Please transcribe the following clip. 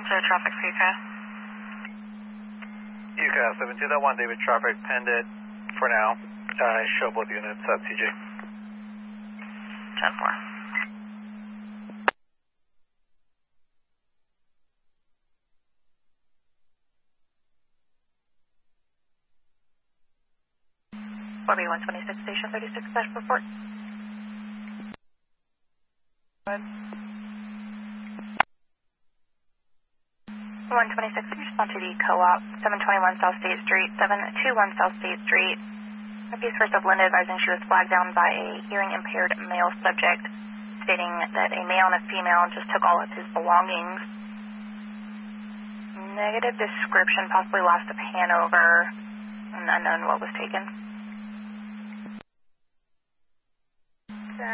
So traffic for UCAS. UCAS 72.1 David, traffic pended for now. Show both units at CJ. 10-4. Bobby 126, station 36, flash report. Good. 126, respond to the co-op, 721 South State Street, 721 South State Street. Northeast First of Linda advising she was flagged down by a hearing impaired male subject, stating that a male and a female just took all of his belongings. Negative description, possibly lost of Hanover, and unknown what was taken.